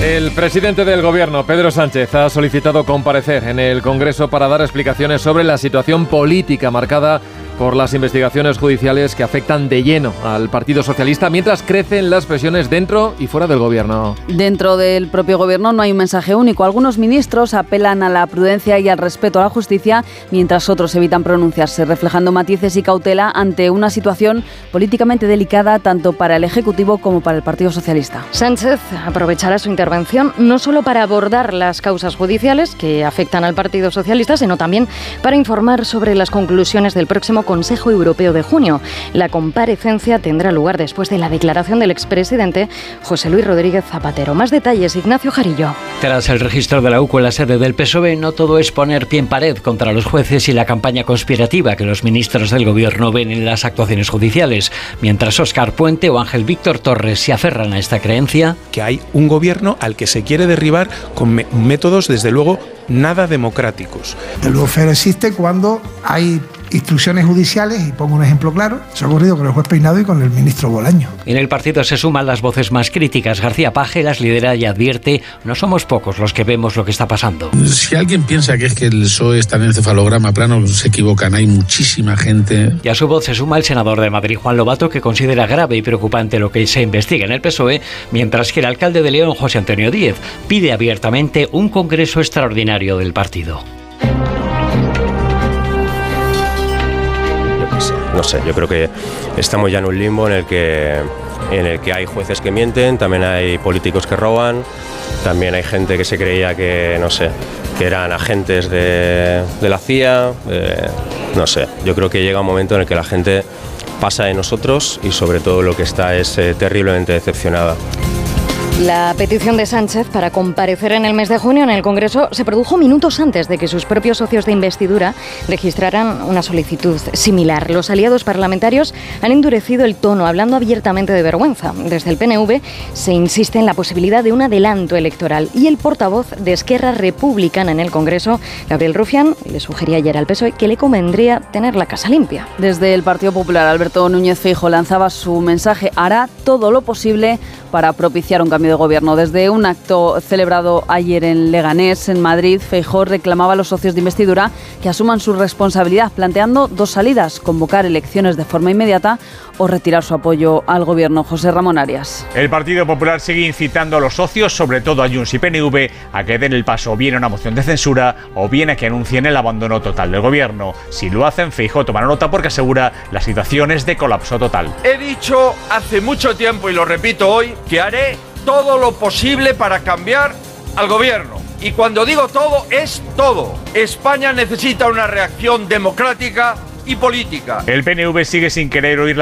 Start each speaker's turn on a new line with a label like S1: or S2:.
S1: El presidente del Gobierno, Pedro Sánchez, ha solicitado comparecer en el Congreso para dar explicaciones sobre la situación política marcada por las investigaciones judiciales que afectan de lleno al Partido Socialista, mientras crecen las presiones dentro y fuera del Gobierno.
S2: Dentro del propio Gobierno no hay un mensaje único. Algunos ministros apelan a la prudencia y al respeto a la justicia, mientras otros evitan pronunciarse, reflejando matices y cautela ante una situación políticamente delicada tanto para el Ejecutivo como para el Partido Socialista.
S3: Sánchez aprovechará su intervención no solo para abordar las causas judiciales que afectan al Partido Socialista, sino también para informar sobre las conclusiones del próximo Consejo Europeo de junio. La comparecencia tendrá lugar después de la declaración del expresidente José Luis Rodríguez Zapatero. Más detalles, Ignacio Jarillo.
S4: Tras el registro de la UCO en la sede del PSOE, no todo es poner pie en pared contra los jueces y la campaña conspirativa que los ministros del Gobierno ven en las actuaciones judiciales. Mientras Óscar Puente o Ángel Víctor Torres se aferran a esta creencia,
S5: que hay un gobierno al que se quiere derribar con métodos, desde luego, nada democráticos.
S6: El lawfare existe cuando hay instrucciones judiciales, y pongo un ejemplo claro, se ha ocurrido con el juez Peinado y con el ministro Bolaño.
S4: En el partido se suman las voces más críticas. García Paje las lidera y advierte: no somos pocos los que vemos lo que está pasando.
S7: Si alguien piensa que es que el PSOE está en el encefalograma plano, se equivocan, hay muchísima gente.
S4: Y a su voz se suma el senador de Madrid, Juan Lobato, que considera grave y preocupante lo que se investiga en el PSOE, mientras que el alcalde de León, José Antonio Díez, pide abiertamente un congreso extraordinario del partido.
S8: No sé, yo creo que estamos ya en un limbo en el que hay jueces que mienten, también hay políticos que roban, también hay gente que se creía que, no sé, que eran agentes de la CIA, no sé, yo creo que llega un momento en el que la gente pasa de nosotros y sobre todo lo que está es terriblemente decepcionada.
S3: La petición de Sánchez para comparecer en el mes de junio en el Congreso se produjo minutos antes de que sus propios socios de investidura registraran una solicitud similar. Los aliados parlamentarios han endurecido el tono, hablando abiertamente de vergüenza. Desde el PNV se insiste en la posibilidad de un adelanto electoral y el portavoz de Esquerra Republicana en el Congreso, Gabriel Rufián, le sugería ayer al PSOE que le convendría tener la casa limpia.
S2: Desde el Partido Popular, Alberto Núñez Feijóo lanzaba su mensaje: hará todo lo posible para propiciar un cambio de gobierno. Desde un acto celebrado ayer en Leganés, en Madrid, Feijóo reclamaba a los socios de investidura que asuman su responsabilidad, planteando dos salidas: convocar elecciones de forma inmediata o retirar su apoyo al gobierno. José Ramón Arias.
S9: El Partido Popular sigue incitando a los socios, sobre todo a Junts y PNV, a que den el paso bien a una moción de censura o bien a que anuncien el abandono total del gobierno. Si lo hacen, Feijóo tomará nota porque asegura la situación es de colapso total.
S10: He dicho hace mucho tiempo y lo repito hoy que haré todo lo posible para cambiar al gobierno. Y cuando digo todo, es todo. España necesita una reacción democrática y política.
S9: El PNV sigue sin querer oír la